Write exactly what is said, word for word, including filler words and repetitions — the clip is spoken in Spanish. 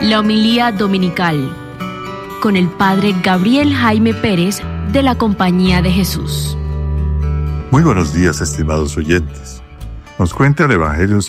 La homilía dominical con el Padre Gabriel Jaime Pérez de la Compañía de Jesús. Muy buenos días, estimados oyentes. Nos cuenta el Evangelio